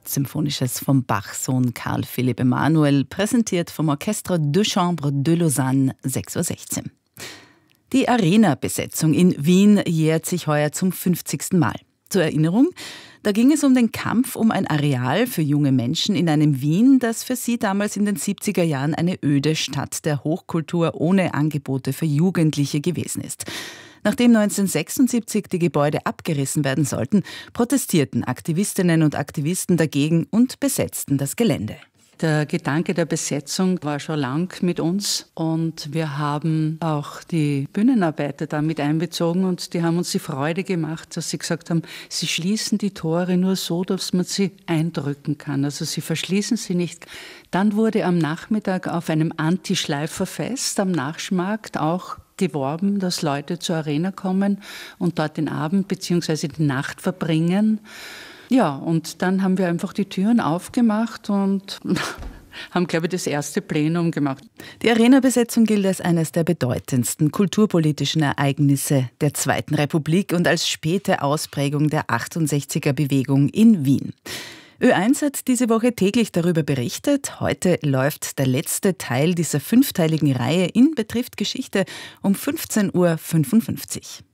Symphonisches vom Bach-Sohn Karl Philipp Emanuel, präsentiert vom Orchestre de Chambre de Lausanne, 6:16 Uhr. Die Arena-Besetzung in Wien jährt sich heuer zum 50. Mal. Zur Erinnerung, da ging es um den Kampf um ein Areal für junge Menschen in einem Wien, das für sie damals in den 70er Jahren eine öde Stadt der Hochkultur ohne Angebote für Jugendliche gewesen ist. Nachdem 1976 die Gebäude abgerissen werden sollten, protestierten Aktivistinnen und Aktivisten dagegen und besetzten das Gelände. Der Gedanke der Besetzung war schon lang mit uns und wir haben auch die Bühnenarbeiter da mit einbezogen und die haben uns die Freude gemacht, dass sie gesagt haben, sie schließen die Tore nur so, dass man sie eindrücken kann. Also sie verschließen sie nicht. Dann wurde am Nachmittag auf einem Anti-Schleifer-Fest am Nachschmarkt auch geworben, dass Leute zur Arena kommen und dort den Abend bzw. die Nacht verbringen. Ja, und dann haben wir einfach die Türen aufgemacht und haben, glaube ich, das erste Plenum gemacht. Die Arena-Besetzung gilt als eines der bedeutendsten kulturpolitischen Ereignisse der Zweiten Republik und als späte Ausprägung der 68er-Bewegung in Wien. Ö1 hat diese Woche täglich darüber berichtet. Heute läuft der letzte Teil dieser 5-teiligen Reihe in Betrifft Geschichte um 15:55 Uhr.